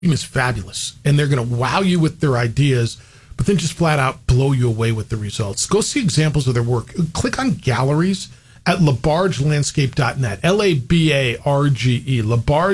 team is fabulous, and they're going to wow you with their ideas, but then just flat out blow you away with the results. Go see examples of their work. Click on galleries at labargelandscape.net, Labarge,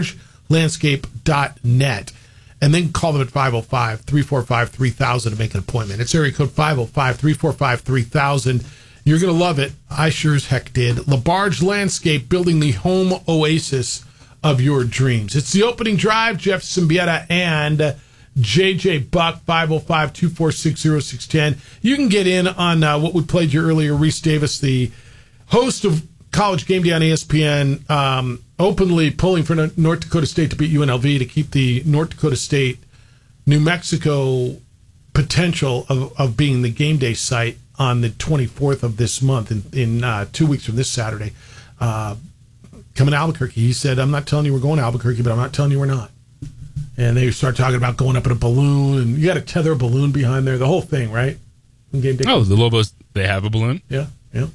labargelandscape.net, and then call them at 505-345-3000 to make an appointment. It's area code 505-345-3000. You're going to love it. I sure as heck did. LaBarge Landscape, building the home oasis of your dreams. It's the opening drive. Jeff Symbieta and JJ Buck, 505-246-0610. You can get in on what we played you earlier. Reese Davis, the host of College Game Day on ESPN, openly pulling for North Dakota State to beat UNLV to keep the North Dakota State, New Mexico potential of being the game day site on the 24th of this month, in 2 weeks from this Saturday. Coming to Albuquerque. He said, I'm not telling you we're going to Albuquerque, but I'm not telling you we're not. And they start talking about going up in a balloon, and you got to tether a balloon behind there, the whole thing, right? Game day. Oh, the Lobos, they have a balloon? Yeah.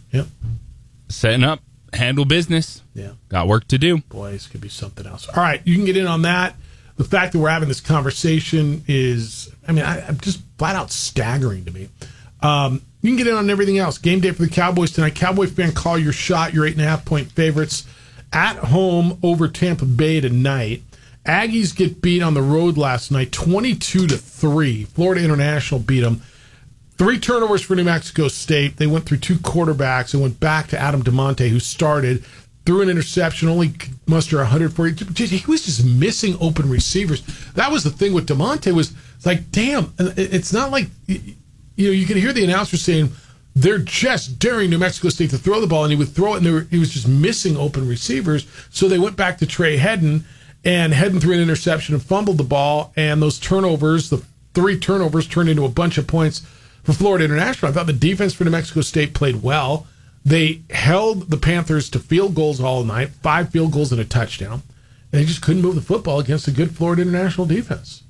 Setting up, handle business. Yeah. Got work to do. Boy, this could be something else. All right, you can get in on that. The fact that we're having this conversation is, I'm just flat out staggering to me. You can get in on everything else. Game day for the Cowboys tonight. Cowboy fan, call your shot. Your 8.5-point favorites at home over Tampa Bay tonight. Aggies get beat on the road last night, 22-3. Florida International beat them. 3 turnovers for New Mexico State. They went through 2 quarterbacks and went back to Adam DeMonte, who started, threw an interception, only muster 140. He was just missing open receivers. That was the thing with DeMonte, was like, damn, it's not like, you can hear the announcer saying they're just daring New Mexico State to throw the ball, and he would throw it, and he was just missing open receivers. So they went back to Trey Hedden, and Hedden threw an interception and fumbled the ball, and those turnovers, the 3 turnovers, turned into a bunch of points for Florida International. I thought the defense for New Mexico State played well. They held the Panthers to field goals all night, 5 field goals and a touchdown. And they just couldn't move the football against a good Florida International defense.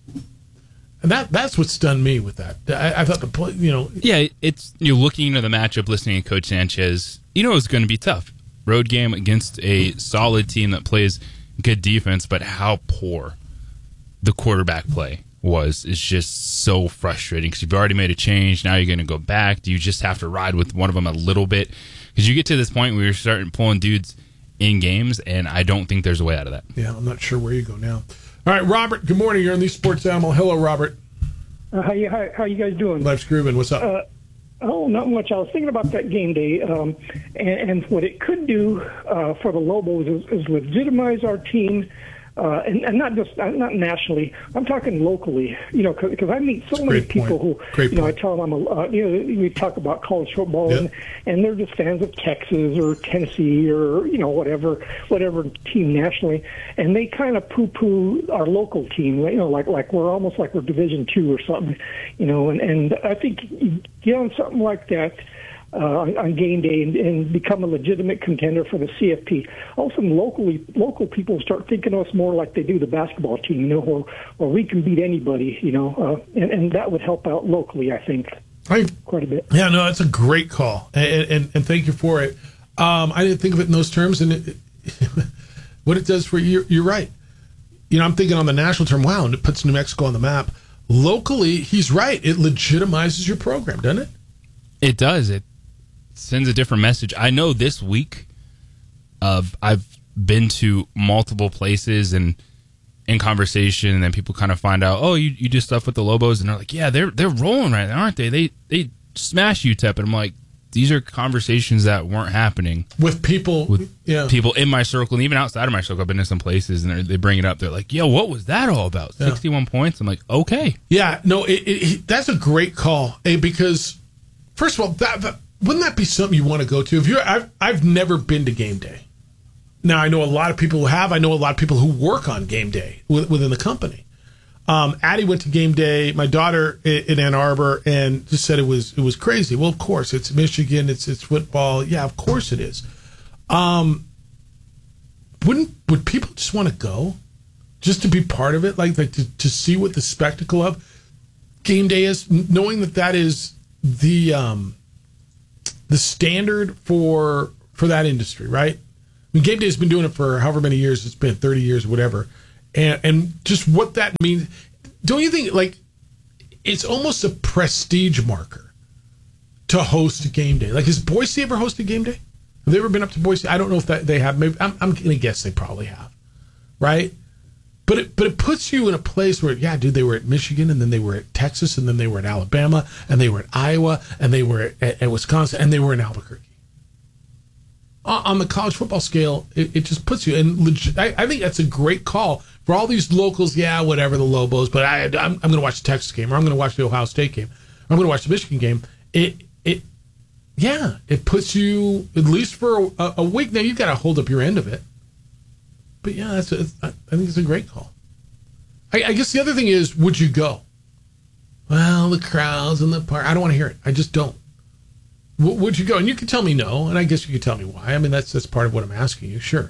And that's what stunned me with that. I thought the play, Yeah, you're looking into the matchup, listening to Coach Sanchez. It's going to be tough. Road game against a solid team that plays good defense, but how poor the quarterback play is just so frustrating, because you've already made a change. Now you're going to go back. Do you just have to ride with one of them a little bit? Because you get to this point where you're starting pulling dudes in games, and I don't think there's a way out of that. Yeah, I'm not sure where you go now. All right, Robert, good morning. You're on the Sports Animal. Hello, Robert. How you guys doing? Life's grooving. What's up? Not much. I was thinking about that game day, and what it could do for the Lobos is legitimize our team, and not nationally. I'm talking locally. Because I meet so many people who, I tell them we talk about college football, and they're just fans of Texas or Tennessee or whatever team nationally, and they kind of poo-poo our local team. Like we're almost like we're Division II or something. And I think you get on something like that on game day and become a legitimate contender for the CFP. All of a sudden, local people start thinking of us more like they do the basketball team, or we can beat anybody, and that would help out locally, I think, quite a bit. Yeah, no, that's a great call, and thank you for it. I didn't think of it in those terms, and what it does for you, you're right. I'm thinking on the national term, wow, and it puts New Mexico on the map. Locally, he's right. It legitimizes your program, doesn't it? It does. It sends a different message. I know this week I've been to multiple places and in conversation, and then people kind of find out, you do stuff with the Lobos, and they're like, yeah, they're rolling right now, aren't they? They smash UTEP, and I'm like, these are conversations that weren't happening with people people in my circle, and even outside of my circle. I've been to some places, and they bring it up. They're like, yo, what was that all about? 61 points. I'm like, okay. Yeah, no, that's a great call, because first of all, wouldn't that be something you want to go to? I've never been to game day. Now, I know a lot of people who have. I know a lot of people who work on game day within the company. Addie went to game day, my daughter in Ann Arbor, and just said it was crazy. Well, of course, it's Michigan, it's football. Yeah, of course it is. Would people just want to go just to be part of it, like to see what the spectacle of game day is, knowing that is the standard for that industry, right? I mean, game day has been doing it for however many years it's been, 30 years or whatever. and just what that means. Don't you think, like, it's almost a prestige marker to host a game day? Like, has Boise ever hosted game day? Have they ever been up to Boise? I don't know if they have. Maybe I'm going to guess they probably have, right? But it puts you in a place where, yeah, dude, they were at Michigan, and then they were at Texas, and then they were at Alabama, and they were at Iowa, and they were at Wisconsin, and they were in Albuquerque. On the college football scale, it just puts you in. I think that's a great call for all these locals. Yeah, whatever the Lobos, but I'm going to watch the Texas game, or I'm going to watch the Ohio State game, or I'm going to watch the Michigan game. It puts you, at least for a week. Now you've got to hold up your end of it. But yeah, I think it's a great call. I guess the other thing is, would you go? Well, the crowds in the park, I don't want to hear it. I just don't. Would you go? And you could tell me no, and I guess you could tell me why. I mean, that's part of what I'm asking you, sure.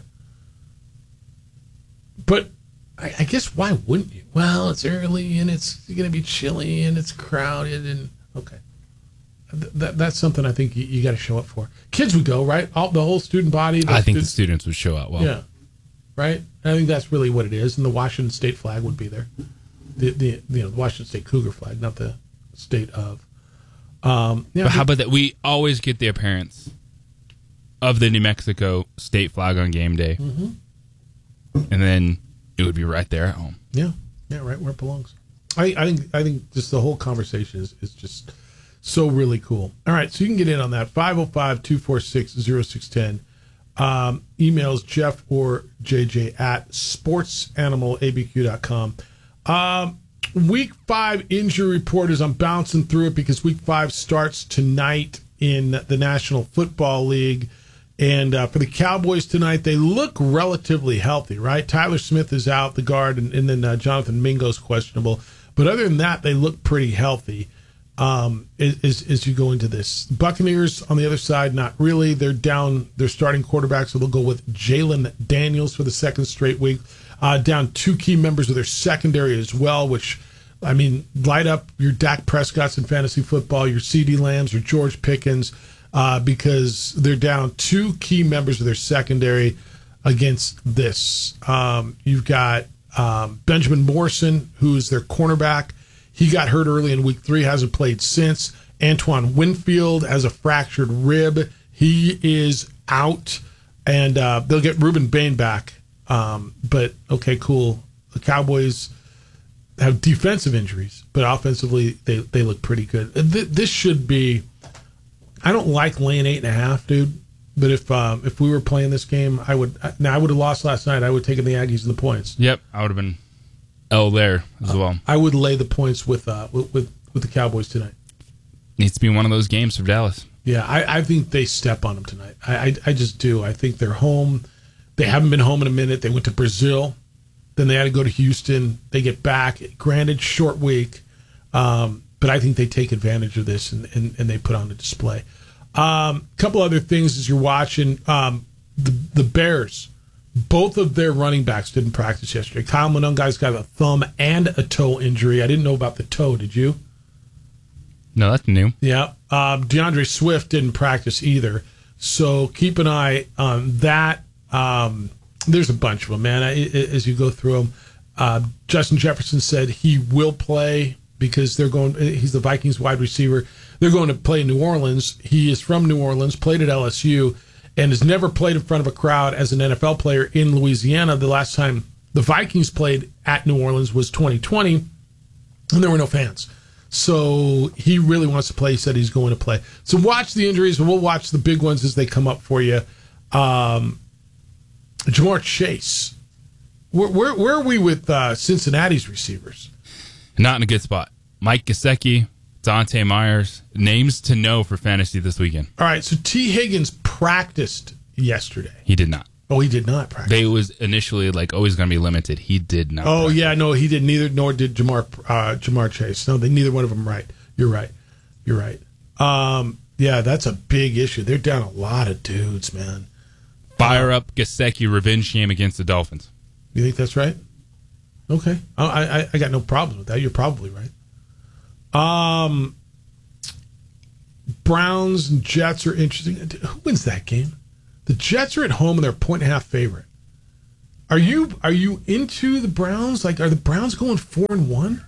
But I guess why wouldn't you? Well, it's early, and it's going to be chilly, and it's crowded, and okay. That's something I think you got to show up for. Kids would go, right? The whole student body. I think the students would show up well. Yeah, right. I think that's really what it is, and the Washington State flag would be there. The Washington State Cougar flag, not the state of. But how about that? We always get the appearance of the New Mexico state flag on game day, and then it would be right there at home. Yeah, right where it belongs. I think just the whole conversation is just so really cool. All right, so you can get in on that 505-246-0610. Emails Jeff or JJ at sportsanimалabq.com. Week 5 injury report, as I'm bouncing through it, because Week 5 starts tonight in the National Football League. And for the Cowboys tonight, they look relatively healthy, right? Tyler Smith is out, the guard, and then Jonathan Mingo's questionable. But other than that, they look pretty healthy as you go into this. Buccaneers, on the other side, not really. They're down their starting quarterback, so they'll go with Jalen Daniels for the second straight week. Down 2 key members of their secondary as well, which, I mean, light up your Dak Prescotts in fantasy football, your CeeDee Lambs, your George Pickens, because they're down 2 key members of their secondary against this. You've got Benjamin Morrison, who's their cornerback. He got hurt early in Week 3, hasn't played since. Antoine Winfield has a fractured rib. He is out, and they'll get Ruben Bain back. But okay, cool. The Cowboys have defensive injuries, but offensively they look pretty good. This should be. I don't like laying 8.5, dude. But if we were playing this game, I would. Now I would have lost last night. I would have taken the Aggies and the points. Yep, I would have been L there as well. I would lay the points with the Cowboys tonight. Needs to be one of those games for Dallas. Yeah, I think they step on them tonight. I just do. I think they're home. They haven't been home in a minute. They went to Brazil. Then they had to go to Houston. They get back. Granted, short week. But I think they take advantage of this and they put on a display. Couple other things as you're watching. The Bears, both of their running backs didn't practice yesterday. Kyle Mononga's got a thumb and a toe injury. I didn't know about the toe. Did you? No, that's new. Yeah. DeAndre Swift didn't practice either. So keep an eye on that. There's a bunch of them, man, as you go through them. Justin Jefferson said he will play because he's the Vikings wide receiver. They're going to play in New Orleans. He is from New Orleans, played at LSU, and has never played in front of a crowd as an NFL player in Louisiana. The last time the Vikings played at New Orleans was 2020, and there were no fans. So he really wants to play. He said he's going to play. So watch the injuries, and we'll watch the big ones as they come up for you. Ja'Marr Chase. Where are we with Cincinnati's receivers? Not in a good spot. Mike Gesicki, Dante Myers, names to know for fantasy this weekend. All right, so T. Higgins practiced yesterday. He did not. Oh, he did not practice. They was initially always going to be limited. He did not. Oh, practice. Yeah, no, he did neither. Nor did Ja'Marr Chase. No, neither one of them. Right. You're right. Yeah, that's a big issue. They're down a lot of dudes, man. Fire up Gesicki revenge game against the Dolphins. You think that's right? Okay, I got no problems with that. You're probably right. Browns and Jets are interesting. Who wins that game? The Jets are at home and they're a 1.5 favorite. Are you into the Browns? Like, are the Browns going 4-1?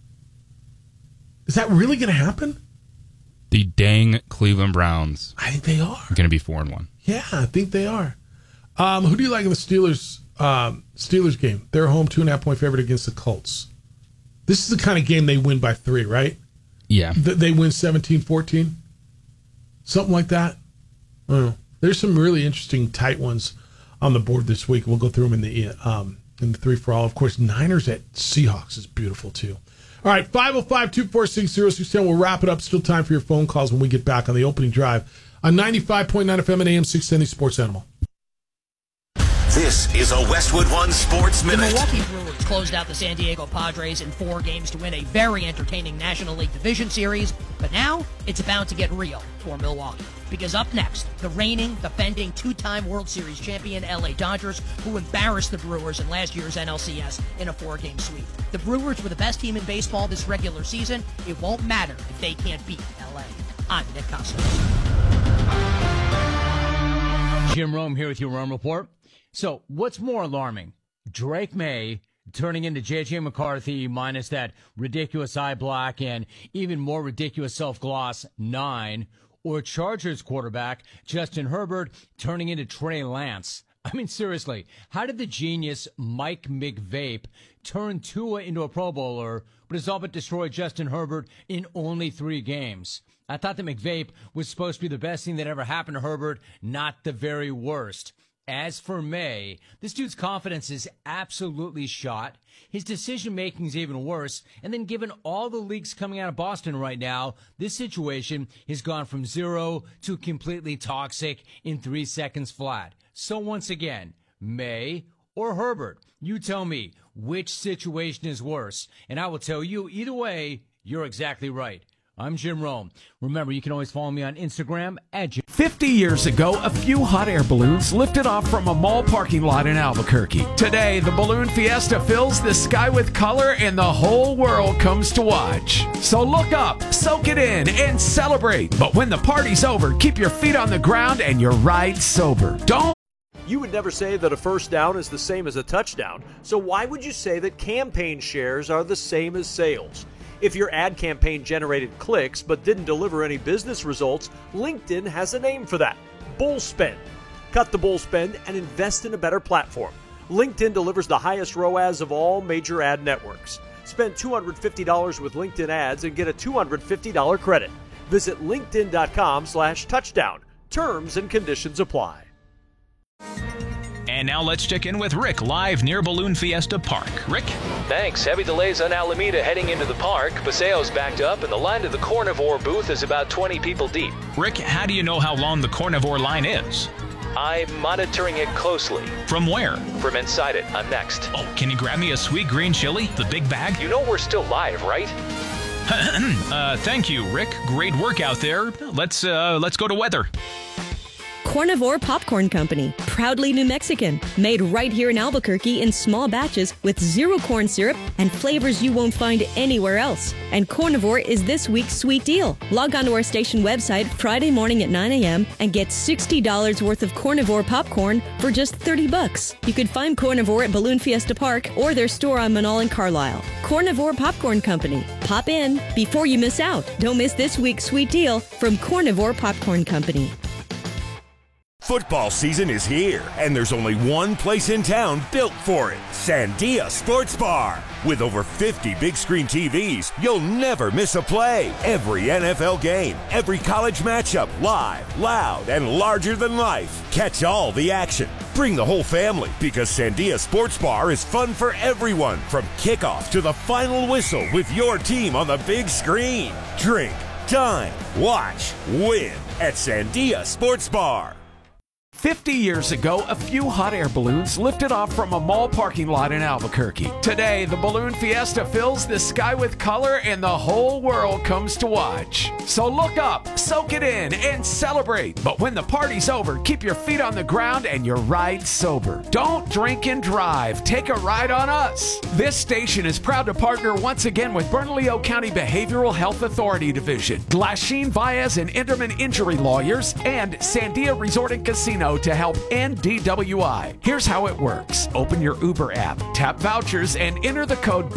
Is that really going to happen? The dang Cleveland Browns. I think they are going to be 4-1. Yeah, I think they are. Who do you like in the Steelers game? They're home 2.5-point favorite against the Colts. This is the kind of game they win by 3, right? Yeah. They win 17-14, something like that. I don't know. There's some really interesting tight ones on the board this week. We'll go through them in the 3 for all. Of course, Niners at Seahawks is beautiful too. All right, 505-246-0610. We'll wrap it up. Still time for your phone calls when we get back on the opening drive on 95.9 FM and AM 670 Sports Animal. This is a Westwood One Sports Minute. The Milwaukee Brewers closed out the San Diego Padres in 4 games to win a very entertaining National League Division Series. But now it's about to get real for Milwaukee. Because up next, the reigning, defending, 2-time World Series champion LA Dodgers, who embarrassed the Brewers in last year's NLCS in a 4-game sweep. The Brewers were the best team in baseball this regular season. It won't matter if they can't beat LA. I'm Nick Costos. Jim Rome here with your Rome Report. So, what's more alarming? Drake May turning into J.J. McCarthy minus that ridiculous eye black and even more ridiculous self-gloss 9, or Chargers quarterback Justin Herbert turning into Trey Lance? I mean, seriously, how did the genius Mike McVape turn Tua into a Pro Bowler, but has all but destroyed Justin Herbert in only 3 games? I thought that McVape was supposed to be the best thing that ever happened to Herbert, not the very worst. As for May, this dude's confidence is absolutely shot. His decision-making is even worse. And then given all the leaks coming out of Boston right now, this situation has gone from 0 to completely toxic in 3 seconds flat. So once again, May or Herbert, you tell me which situation is worse. And I will tell you, either way, you're exactly right. I'm Jim Rome. Remember, you can always follow me on Instagram at Jim. 50 years ago, a few hot air balloons lifted off from a mall parking lot in Albuquerque. Today, the Balloon Fiesta fills the sky with color and the whole world comes to watch. So look up, soak it in, and celebrate. But when the party's over, keep your feet on the ground and your ride sober. Don't. You would never say that a first down is the same as a touchdown. So why would you say that campaign shares are the same as sales? If your ad campaign generated clicks but didn't deliver any business results, LinkedIn has a name for that: bull spend. Cut the bull spend and invest in a better platform. LinkedIn delivers the highest ROAS of all major ad networks. Spend $250 with LinkedIn ads and get a $250 credit. Visit linkedin.com/touchdown. Terms and conditions apply. And now let's check in with Rick, live near Balloon Fiesta Park. Rick? Thanks. Heavy delays on Alameda heading into the park. Paseo's backed up, and the line to the Carnivore booth is about 20 people deep. Rick, how do you know how long the Carnivore line is? I'm monitoring it closely. From where? From inside it. I'm next. Oh, can you grab me a sweet green chili, the big bag? You know we're still live, right? Thank you, Rick. Great work out there. Let's go to weather. Carnivore Popcorn Company, proudly New Mexican, made right here in Albuquerque in small batches with 0 corn syrup and flavors you won't find anywhere else. And Carnivore is this week's sweet deal. Log on to our station website Friday morning at 9 a.m. and get $60 worth of Carnivore popcorn for just $30. You can find Carnivore at Balloon Fiesta Park or their store on Manal and Carlisle. Carnivore Popcorn Company. Pop in before you miss out. Don't miss this week's sweet deal from Carnivore Popcorn Company. Football season is here, and there's only one place in town built for it: Sandia Sports Bar. With over 50 big screen TVs, you'll never miss a play. Every NFL game, every college matchup, live, loud, and larger than life. Catch all the action. Bring the whole family, because Sandia Sports Bar is fun for everyone, from kickoff to the final whistle with your team on the big screen. Drink, dine, watch, win at Sandia Sports Bar. 50 years ago, a few hot air balloons lifted off from a mall parking lot in Albuquerque. Today, the Balloon Fiesta fills the sky with color and the whole world comes to watch. So look up, soak it in, and celebrate. But when the party's over, keep your feet on the ground and your ride sober. Don't drink and drive. Take a ride on us. This station is proud to partner once again with Bernalillo County Behavioral Health Authority Division, Glasheen, Baez, and Enderman Injury Lawyers, and Sandia Resort and Casino show to help end DWI. Here's how it works. Open your Uber app, tap vouchers, and enter the code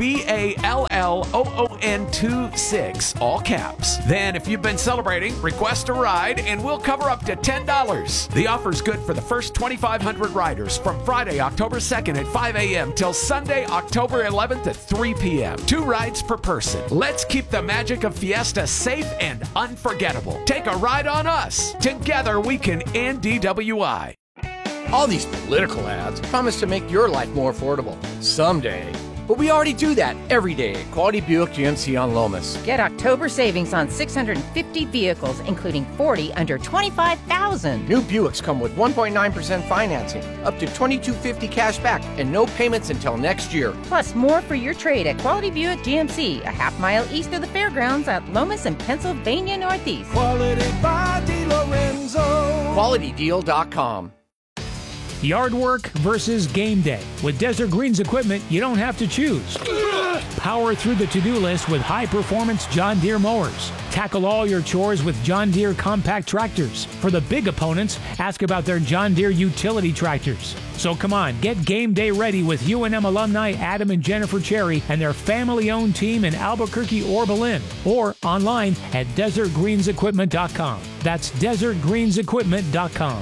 BALLOON26, all caps. Then, if you've been celebrating, request a ride, and we'll cover up to $10. The offer's good for the first 2,500 riders from Friday, October 2nd at 5 a.m. till Sunday, October 11th at 3 p.m. 2 rides per person. Let's keep the magic of Fiesta safe and unforgettable. Take a ride on us. Together we can end DWI. All these political ads promise to make your life more affordable. Someday. But we already do that every day at Quality Buick GMC on Lomas. Get October savings on 650 vehicles, including 40 under $25,000. New Buicks come with 1.9% financing, up to $2,250 cash back, and no payments until next year. Plus more for your trade at Quality Buick GMC, a half mile east of the fairgrounds at Lomas and Pennsylvania Northeast. Quality by DeLorenzo. QualityDeal.com. Yard work versus game day. With Desert Greens equipment, you don't have to choose. Power through the to-do list with high-performance John Deere mowers. Tackle all your chores with John Deere compact tractors. For the big opponents, ask about their John Deere utility tractors. So come on, get game day ready with UNM alumni Adam and Jennifer Cherry and their family-owned team in Albuquerque or Berlin. Or online at DesertGreensEquipment.com. That's DesertGreensEquipment.com.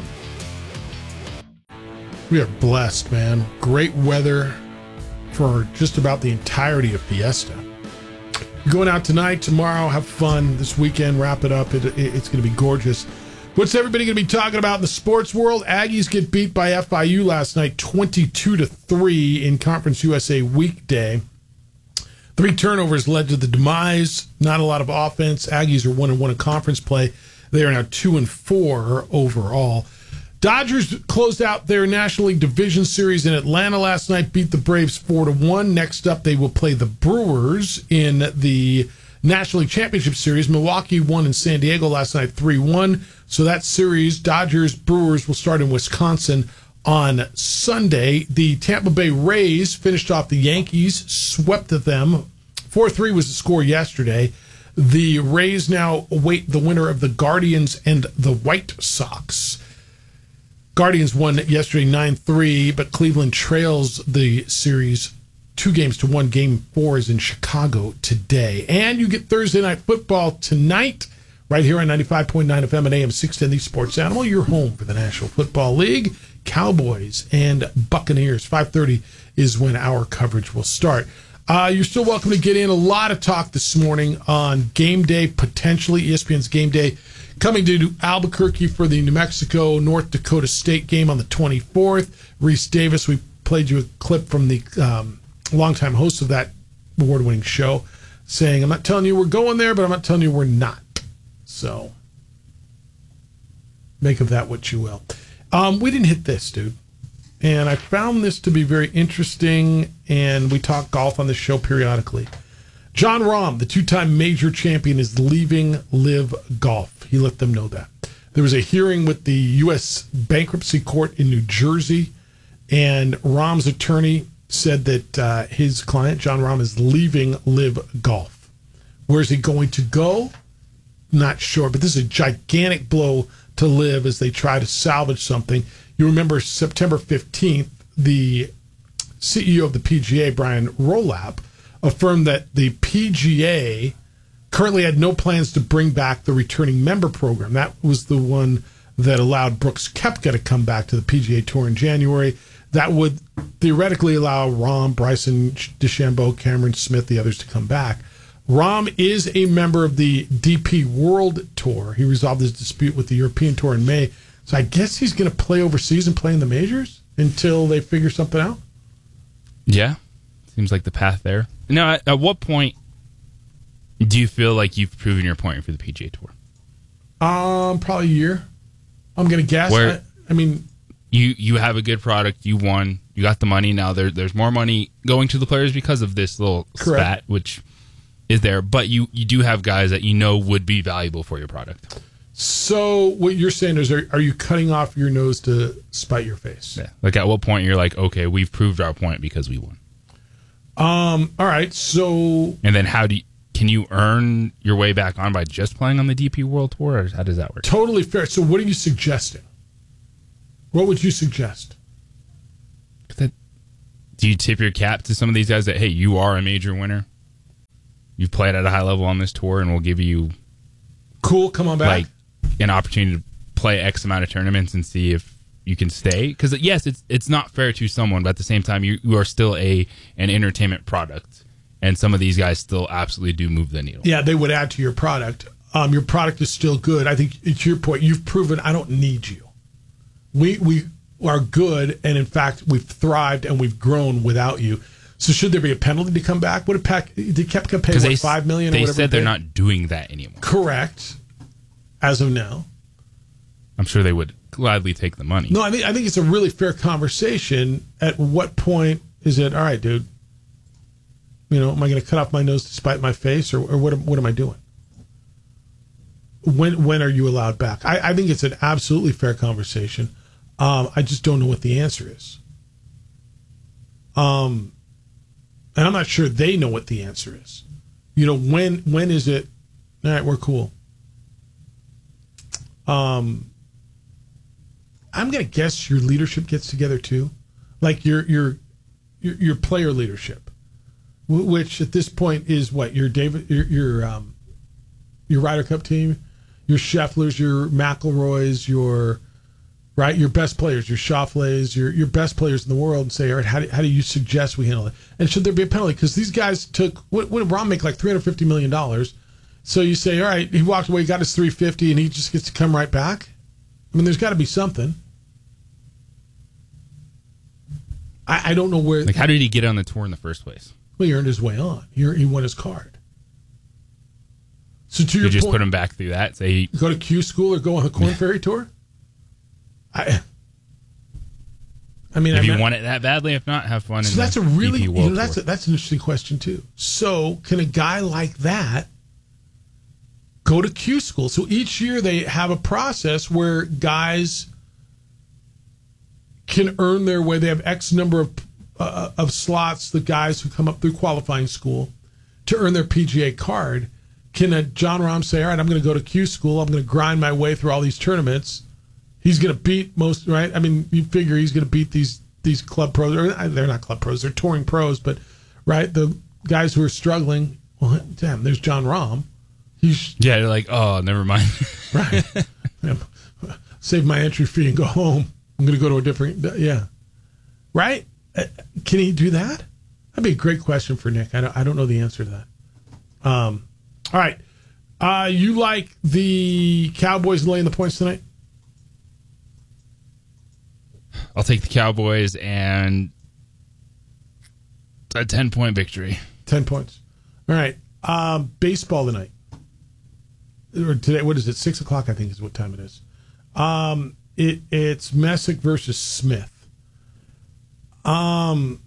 We are blessed, man. Great weather for just about the entirety of Fiesta. You're going out tonight, tomorrow, have fun. This weekend, wrap it up. It's going to be gorgeous. What's everybody going to be talking about in the sports world? Aggies get beat by FIU last night, 22-3 in Conference USA weekday. 3 turnovers led to the demise. Not a lot of offense. Aggies are 1-1 in conference play. They are now 2-4 overall. Dodgers closed out their National League Division Series in Atlanta last night, beat the Braves 4-1. Next up, they will play the Brewers in the National League Championship Series. Milwaukee won in San Diego last night 3-1. So that series, Dodgers-Brewers, will start in Wisconsin on Sunday. The Tampa Bay Rays finished off the Yankees, swept them. 4-3 was the score yesterday. The Rays now await the winner of the Guardians and the White Sox. Guardians won yesterday 9-3, but Cleveland trails the series 2-1. Game 4 is in Chicago today. And you get Thursday Night Football tonight, right here on 95.9 FM and AM 610, the Sports Animal, your home for the National Football League. Cowboys and Buccaneers. 5:30 is when our coverage will start. You're still welcome to get in. A lot of talk this morning on game day, potentially ESPN's game day, coming to Albuquerque for the New Mexico-North Dakota State game on the 24th. Reese Davis, we played you a clip from the longtime host of that award-winning show saying, I'm not telling you we're going there, but I'm not telling you we're not. So make of that what you will. We didn't hit this, dude. And I found this to be very interesting, and we talk golf on this show periodically. Jon Rahm, the 2-time major champion, is leaving Live Golf. He let them know that. There was a hearing with the U.S. Bankruptcy Court in New Jersey, and Rahm's attorney said that his client, Jon Rahm, is leaving Live Golf. Where's he going to go? Not sure, but this is a gigantic blow to Live as they try to salvage something. You remember September 15th, the CEO of the PGA, Brian Rolap, affirmed that the PGA currently had no plans to bring back the returning member program. That was the one that allowed Brooks Koepka to come back to the PGA Tour in January. That would theoretically allow Rahm, Bryson DeChambeau, Cameron Smith, the others to come back. Rahm is a member of the DP World Tour. He resolved his dispute with the European Tour in May. So I guess he's going to play overseas and play in the majors until they figure something out? Yeah. Seems like the path there. Now, at what point do you feel like you've proven your point for the PGA Tour? Probably a year. I'm going to guess. Where, I mean, you have a good product. You won. You got the money. Now there's more money going to the players because of this little spat, which is there. But you do have guys that you know would be valuable for your product. So what you're saying is, are you cutting off your nose to spite your face? Yeah. Like at what point you're like, okay, we've proved our point because we won. All right. So and then can you earn your way back on by just playing on the DP World Tour, or how does that work? Totally fair. So what are you suggesting? What would you suggest? Do you tip your cap to some of these guys that, hey, you are a major winner? You've played at a high level on this tour, and we'll give you come on back. Like an opportunity to play X amount of tournaments and see if you can stay. Because yes, it's not fair to someone, but at the same time, you are still an entertainment product, and some of these guys still absolutely do move the needle. Yeah, they would add to your product. Your product is still good. I think to your point, you've proven I don't need you. We are good, and in fact, we've thrived and we've grown without you. So should there be a penalty to come back? What did Koepka pay? What, $5 million? They or whatever said they're not doing that anymore. Correct. As of now, I'm sure they would gladly take the money. No, I think it's a really fair conversation. At what point is it all right, dude? Am I going to cut off my nose to spite my face, or what am I doing? When are you allowed back? I think it's an absolutely fair conversation. I just don't know what the answer is. And I'm not sure they know what the answer is. When is it? All right, we're cool. I'm gonna guess your leadership gets together too, like your player leadership, which at this point is what your Ryder Cup team, your Schefflers, your McIlroys, your best players, your Schauffele's, your best players in the world, and say, all right, how do you suggest we handle it? And should there be a penalty? Because these guys took, what did Rahm make, like $350 million? So you say, all right, he walked away, got his $350, and he just gets to come right back? I mean, there's got to be something. I don't know where. Like, how did he get on the tour in the first place? Well, he earned his way on. He won his card. So to your you just point, put him back through that? Say, go to Q School or go on the Corn Ferry Tour? I mean, if you want it that badly, if not, have fun. So that's a really that's an interesting question too. So can a guy like that go to Q School? So each year they have a process where guys can earn their way. They have X number of slots. The guys who come up through qualifying school to earn their PGA card. Can a Jon Rahm say, all right, I'm going to go to Q School. I'm going to grind my way through all these tournaments. He's going to beat most, right? I mean, you figure he's going to beat these club pros. Or they're not club pros. They're touring pros. But, right, the guys who are struggling, well, damn, there's Jon Rahm. You're like, oh, never mind. Right. Save my entry fee and go home. I'm going to go to a different, Right? Can he do that? That'd be a great question for Nick. I don't know the answer to that. All right. You like the Cowboys laying the points tonight? I'll take the Cowboys and a 10-point victory. 10 points. All right. Baseball tonight. Or today, what is it? 6 o'clock, I think, is what time it is. It's Messick versus Smith. Then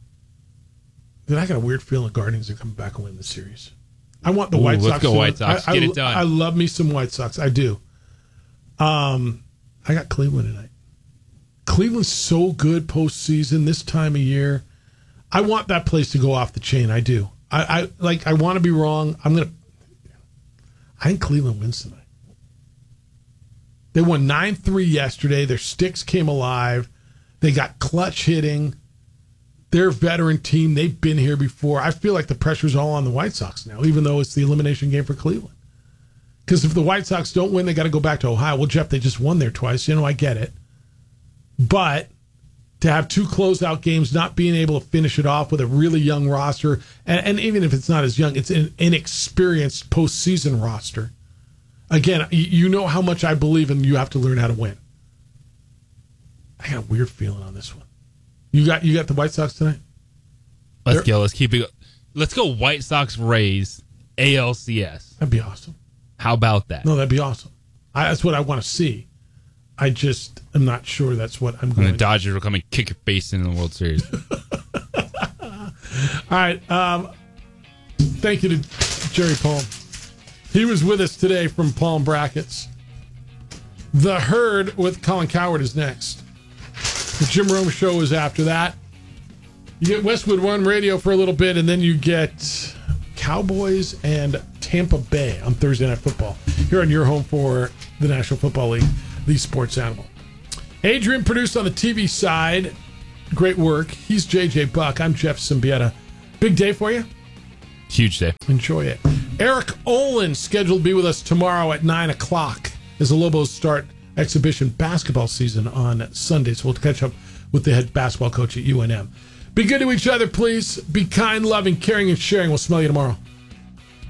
I got a weird feeling Guardians are coming back and win the series. I want the White Sox. Let's go White Sox. Get it done. I love me some White Sox. I do. I got Cleveland tonight. Cleveland's so good postseason this time of year. I want that place to go off the chain. I do. I want to be wrong. I think Cleveland wins tonight. They won 9-3 yesterday. Their sticks came alive. They got clutch hitting. They're a veteran team. They've been here before. I feel like the pressure's all on the White Sox now, even though it's the elimination game for Cleveland. Because if the White Sox don't win, they got to go back to Ohio. Well, Jeff, they just won there twice. I get it. But to have two closeout games, not being able to finish it off with a really young roster, and even if it's not as young, it's an inexperienced postseason roster. Again, you know how much I believe in you have to learn how to win. I got a weird feeling on this one. You got the White Sox tonight? Let's go. Let's keep it. Let's go White Sox Rays ALCS. That'd be awesome. How about that? No, that'd be awesome. That's what I want to see. I just am not sure that's what I'm going to. And the Dodgers will come and kick your face in the World Series. All right. Thank you to Jerry Palm. He was with us today from Palm Brackets. The Herd with Colin Cowherd is next. The Jim Rome Show is after that. You get Westwood One Radio for a little bit, and then you get Cowboys and Tampa Bay on Thursday Night Football here on your home for the National Football League, the sports animal. Adrian produced on the TV side. Great work. He's JJ Buck. I'm Jeff Symbieta. Big day for you? Huge day. Enjoy it. Eric Olin scheduled to be with us tomorrow at 9 o'clock as the Lobos start exhibition basketball season on Sunday. So we'll catch up with the head basketball coach at UNM. Be good to each other, please. Be kind, loving, caring, and sharing. We'll smell you tomorrow.